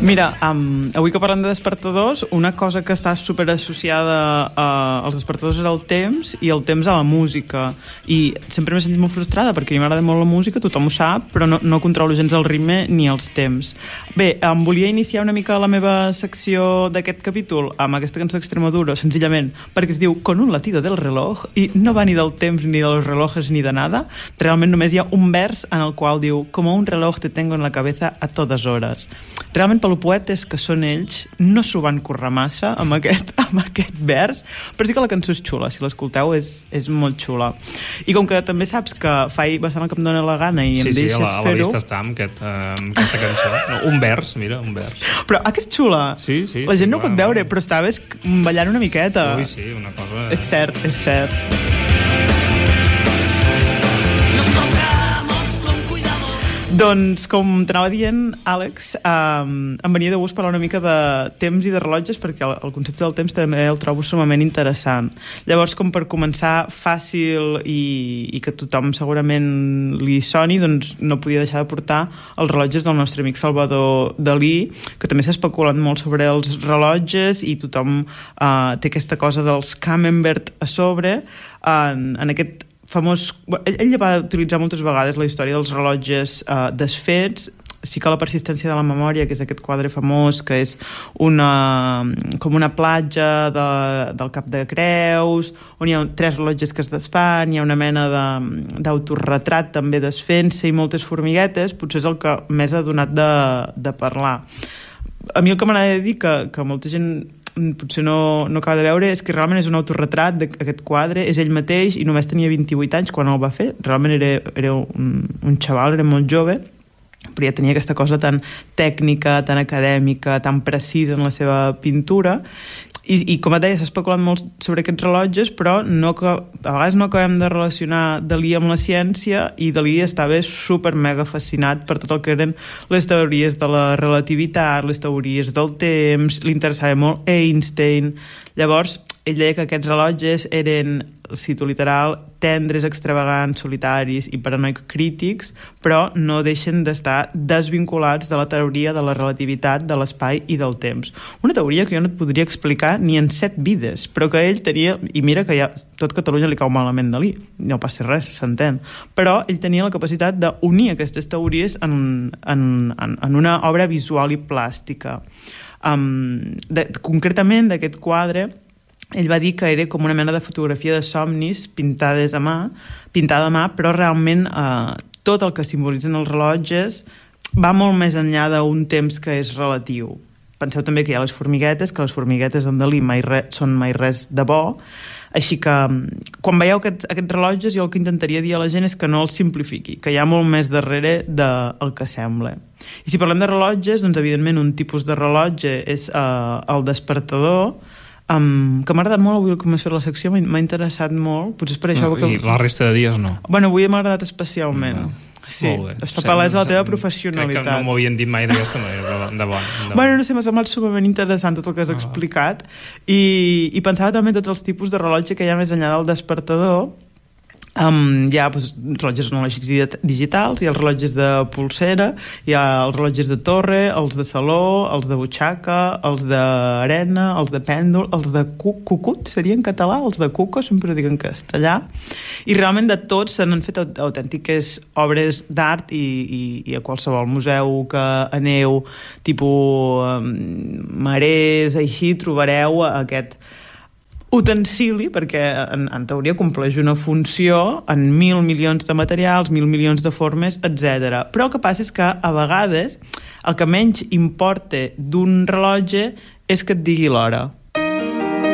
Mira, avui que parlem de despertadors, una cosa que està super associada als despertadors era el temps, i el temps a la música. I sempre m'he sentit molt frustrada, perquè a mi m'agrada molt la música, tothom ho sap, però no controlo gens el ritme ni els temps. Bé, volia iniciar una mica la meva secció d'aquest capítol amb aquesta cançó d'Extremadura, senzillament perquè es diu Con un latido del reloj, i no va ni del temps, ni de los relojes, ni de nada. Realment només hi ha un vers en el qual diu Como un reloj te tengo en la cabeza a todas horas. Realment, pel poetes que són ells, no s'ho van currar massa amb aquest vers, però sí que la cançó és xula, si l'escolteu és molt xula. I com que també saps que faig bastant el que em dóna la gana i em deixes fer-ho... Sí, a la vista està amb aquesta cançó. No, un vers, mira, un vers. Però, que és xula? Sí. La gent no ho pot veure, però estaves ballant una miqueta. Ui, sí, una cosa... És cert. Doncs, com t'anava dient, Àlex, em venia de gust parlar una mica de temps i de rellotges, perquè el concepte del temps també el trobo sumament interessant. Llavors, com per començar fàcil i que tothom segurament li soni, doncs no podia deixar de portar els rellotges del nostre amic Salvador Dalí, que també s'ha especulat molt sobre els rellotges i tothom té aquesta cosa dels Camembert a sobre. En aquest famós... Ell va utilitzar moltes vegades la història dels rellotges desfets. Sí que la persistència de la memòria, que és aquest quadre famós, que és com una platja del Cap de Creus, on hi ha 3 rellotges que es desfan, hi ha una mena d'autorretrat també desfent-se i moltes formiguetes, potser és el que més ha donat de parlar. A mi el que m'agrada dir, que molta gent potser no acaba de veure, és que realment és un autorretrat d'aquest quadre, és ell mateix i només tenia 28 anys quan el va fer. Realment era un xaval, era molt jove, però ja tenia aquesta cosa tan tècnica, tan acadèmica, tan precisa en la seva pintura. I com et deia, s'ha especulat molt sobre aquests rellotges, però a vegades no acabem de relacionar Dalí amb la ciència, i Dalí estava super mega fascinat per tot el que eren les teories de la relativitat, les teories del temps, li interessava molt Einstein. Llavors, ell deia que aquests rellotges eren, cito literal, tendres, extravagants, solitaris i paranoic crítics, però no deixen d'estar desvinculats de la teoria de la relativitat, de l'espai i del temps. Una teoria que jo no et podria explicar ni en 7 vides, però que ell tenia, i mira que ja tot Catalunya li cau malament Dalí, no passa res, s'entén, però ell tenia la capacitat d'unir aquestes teories en una obra visual i plàstica. Concretament, d'aquest quadre, ell va dir que era com una mena de fotografia de somnis pintada a mà, però realment tot el que simbolitzen els rellotges va molt més enllà d'un temps que és relatiu. Penseu també que hi ha les formiguetes, que les formiguetes en Dalí són mai res de bo, així que quan veieu aquests rellotges, jo el que intentaria dir a la gent és que no els simplifiqui, que hi ha molt més darrere del que sembla. I si parlem de rellotges, doncs evidentment un tipus de rellotge és el despertador, que m'ha agradat molt avui com has fet la secció, m'ha interessat molt, potser és per això I la resta de dies no? Bueno, avui m'ha agradat especialment. Sí, es fa palès la teva professionalitat. Crec que no m'ho havien dit mai d'aquesta manera, però de bon. Bueno, no sé, m'ha semblat sumament interessant tot el que has explicat, i pensava també en tots els tipus de rellotge que hi ha més enllà del despertador. Hi ha rellotges analògics i digitals, hi ha els rellotges de pulsera, hi ha els rellotges de torre, els de saló, els de butxaca, els d'arena, els de pèndol, els de cucut, seria en català, els de cuco, sempre ho dic en castellà, i realment de tots se n'han fet autèntiques obres d'art, i a qualsevol museu que aneu, tipus Marès, així, trobareu aquest utensili, perquè en teoria compleix una funció en 1.000 milions de materials, 1.000 milions de formes, etc. Però el que passa és que a vegades el que menys importa d'un rellotge és que et digui l'hora.